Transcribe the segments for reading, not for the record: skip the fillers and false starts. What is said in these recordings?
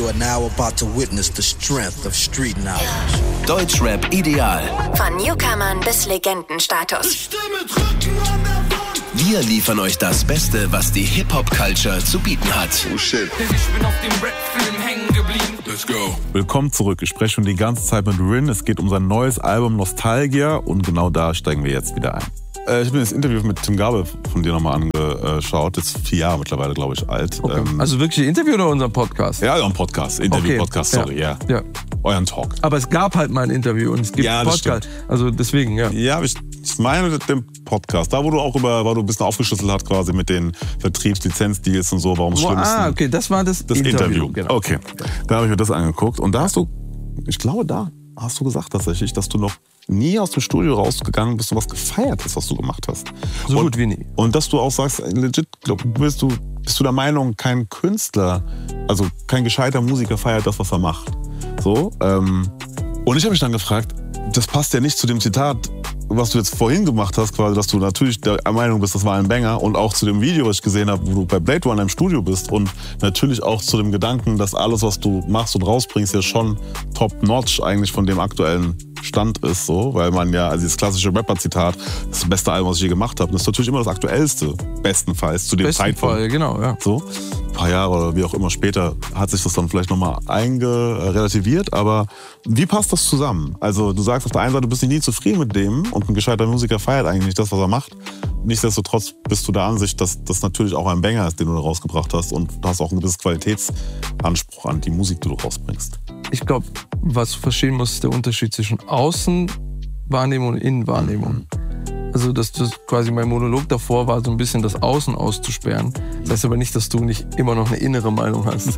You are now about to witness the strength of street knowledge. Deutschrap ideal. Von Newcomern bis Legendenstatus. Ich stehe mit Rücken an der Wand. Wir liefern euch das Beste, was die Hip-Hop-Culture zu bieten hat. Oh shit. Denn ich bin auf dem Rap-Film hängen geblieben. Let's go. Willkommen zurück. Ich spreche schon die ganze Zeit mit Rin. Es geht um sein neues Album Nostalgia und genau da steigen wir jetzt wieder ein. Ich habe mir das Interview mit Tim Gabel von dir nochmal angeschaut. Das ist 4 Jahre mittlerweile, glaube ich, alt. Okay. Also wirklich ein Interview oder unser Podcast? Ja, euren Podcast. Interview-Podcast, okay. sorry, ja. Euren Talk. Aber es gab halt mal ein Interview und es gibt einen Podcast. Also deswegen, ja. Ja, ich meine mit dem Podcast. Da, wo du auch weil du ein bisschen aufgeschlüsselt hast quasi mit den Vertriebslizenzdeals und so, warum es schlimm ist. Ah, okay, das war das Interview. Genau. Okay, da habe ich mir das angeguckt. Und da hast du, ich glaube, da hast du gesagt tatsächlich, dass du noch nie aus dem Studio rausgegangen bist und was gefeiert hast, was du gemacht hast. So gut wie nie. Und dass du auch sagst, legit, bist du der Meinung, kein Künstler, also kein gescheiter Musiker feiert das, was er macht. So. Und ich habe mich dann gefragt, das passt ja nicht zu dem Zitat, was du jetzt vorhin gemacht hast, quasi, dass du natürlich der Meinung bist, das war ein Banger, und auch zu dem Video, was ich gesehen habe, wo du bei Blade Runner im Studio bist, und natürlich auch zu dem Gedanken, dass alles, was du machst und rausbringst, ja schon top-notch eigentlich von dem aktuellen Stand ist, so, weil man ja, also dieses klassische Rapper-Zitat, das ist das beste Album, was ich je gemacht habe, das ist natürlich immer das aktuellste, bestenfalls, zu dem Zeitpunkt. Genau, ja. So, ein paar Jahre oder wie auch immer später hat sich das dann vielleicht nochmal relativiert, aber wie passt das zusammen? Also du sagst auf der einen Seite, du bist nie zufrieden mit dem und ein gescheiter Musiker feiert eigentlich nicht das, was er macht. Nichtsdestotrotz bist du der Ansicht, dass das natürlich auch ein Banger ist, den du da rausgebracht hast, und du hast auch einen gewissen Qualitätsanspruch an die Musik, die du rausbringst. Ich glaube, was du verstehen musst, ist der Unterschied zwischen Außenwahrnehmung und Innenwahrnehmung. Also das quasi mein Monolog davor war, so ein bisschen das Außen auszusperren. Das heißt aber nicht, dass du nicht immer noch eine innere Meinung hast.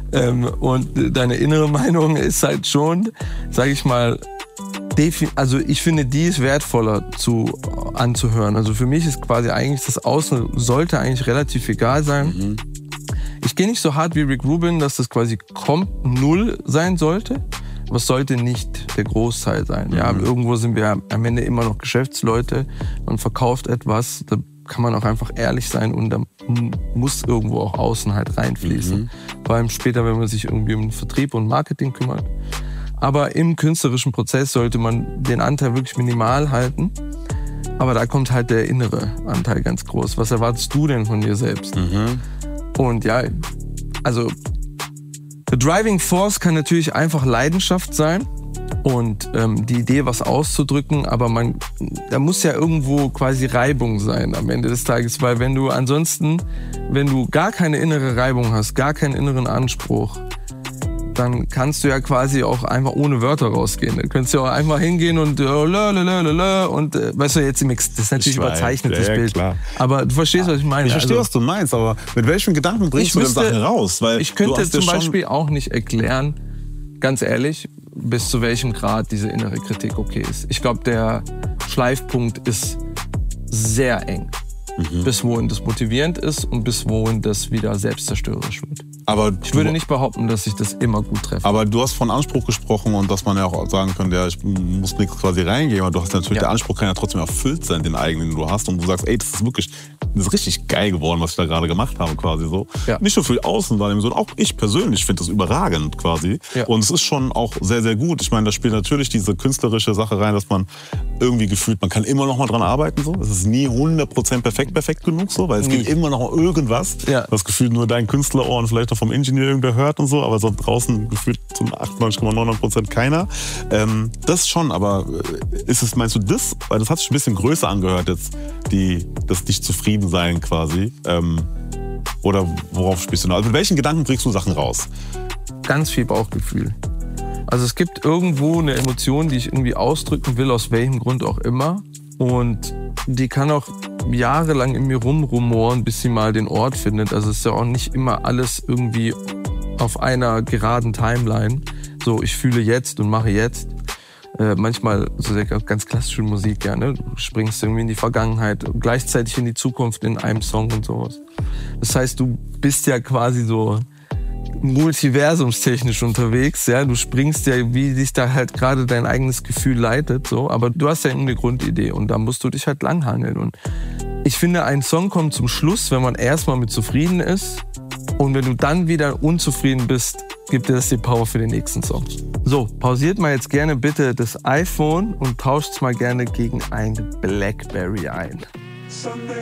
Und deine innere Meinung ist halt schon, sage ich mal, also ich finde, die ist wertvoller anzuhören. Also für mich ist quasi eigentlich das Außen sollte eigentlich relativ egal sein. Ich gehe nicht so hart wie Rick Rubin, dass das quasi null sein sollte. Aber es sollte nicht der Großteil sein. Ja, irgendwo sind wir am Ende immer noch Geschäftsleute. Man verkauft etwas, da kann man auch einfach ehrlich sein, und da muss irgendwo auch außen halt reinfließen. Vor allem später, wenn man sich irgendwie um Vertrieb und Marketing kümmert. Aber im künstlerischen Prozess sollte man den Anteil wirklich minimal halten. Aber da kommt halt der innere Anteil ganz groß. Was erwartest du denn von dir selbst? Und ja, also the driving force kann natürlich einfach Leidenschaft sein und die Idee, was auszudrücken, aber da muss ja irgendwo quasi Reibung sein am Ende des Tages, weil wenn du gar keine innere Reibung hast, gar keinen inneren Anspruch, dann kannst du ja quasi auch einfach ohne Wörter rausgehen. Dann könntest du ja auch einfach hingehen und weißt du, jetzt das ist natürlich überzeichnetes Bild. Klar. Aber du verstehst, was ich meine. Ich verstehe, was du meinst, aber mit welchen Gedanken bringst du denn Sachen raus? Weil ich könnte zum Beispiel auch nicht erklären, ganz ehrlich, bis zu welchem Grad diese innere Kritik okay ist. Ich glaube, der Schleifpunkt ist sehr eng. Bis wohin das motivierend ist und bis wohin das wieder selbstzerstörerisch wird. Aber ich würde nicht behaupten, dass ich das immer gut treffe. Aber du hast von Anspruch gesprochen, und dass man ja auch sagen könnte, ja, ich muss nichts quasi reingeben, aber du hast natürlich, der Anspruch kann ja trotzdem erfüllt sein, den eigenen, den du hast, und du sagst, ey, das ist richtig geil geworden, was ich da gerade gemacht habe, quasi so. Ja. Nicht nur für die Außenwahrnehmung, sondern auch ich persönlich finde das überragend quasi. Ja. Und es ist schon auch sehr, sehr gut. Ich meine, da spielt natürlich diese künstlerische Sache rein, dass man irgendwie gefühlt, man kann immer noch mal dran arbeiten, so. Es ist nie 100% perfekt genug, so, weil es gibt immer noch irgendwas, was gefühlt nur dein Künstlerohr und vielleicht noch vom Ingenieur irgendwer hört und so, aber so draußen gefühlt zu 98,99% keiner. Das schon, aber meinst du das? Weil das hat sich ein bisschen größer angehört jetzt, das Nicht-Zufrieden-Sein quasi. Oder worauf spielst du noch? Also mit welchen Gedanken bringst du Sachen raus? Ganz viel Bauchgefühl. Also es gibt irgendwo eine Emotion, die ich irgendwie ausdrücken will, aus welchem Grund auch immer. Und die kann auch jahrelang in mir rumrumoren, bis sie mal den Ort findet. Also es ist ja auch nicht immer alles irgendwie auf einer geraden Timeline. So, ich fühle jetzt und mache jetzt. Manchmal so ganz klassische Musik, ja, ne? Du springst irgendwie in die Vergangenheit und gleichzeitig in die Zukunft in einem Song und sowas. Das heißt, du bist ja quasi so multiversumstechnisch unterwegs, ja, du springst ja, wie sich da halt gerade dein eigenes Gefühl leitet, so, aber du hast ja eine Grundidee und da musst du dich halt langhangeln. Und ich finde, ein Song kommt zum Schluss, wenn man erstmal mit zufrieden ist Und wenn du dann wieder unzufrieden bist, gibt dir das die Power für den nächsten Song. So, pausiert mal jetzt gerne bitte das iPhone und tauscht es mal gerne gegen ein Blackberry ein.